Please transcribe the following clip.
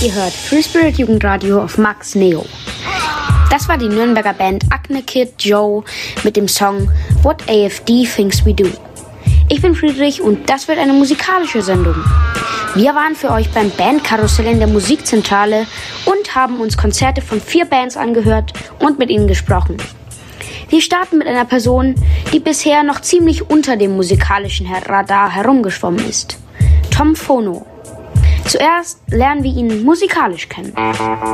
Ihr hört Free Spirit Jugendradio auf Max Neo. Das war die Nürnberger Band Acne Kid Joe mit dem Song What AFD Thinks We Do. Ich bin Friedrich und das wird eine musikalische Sendung. Wir waren für euch beim Bandkarussell in der Musikzentrale und haben uns Konzerte von 4 Bands angehört und mit ihnen gesprochen. Wir starten mit einer Person, die bisher noch ziemlich unter dem musikalischen Radar herumgeschwommen ist. Tom Phono. Zuerst lernen wir ihn musikalisch kennen.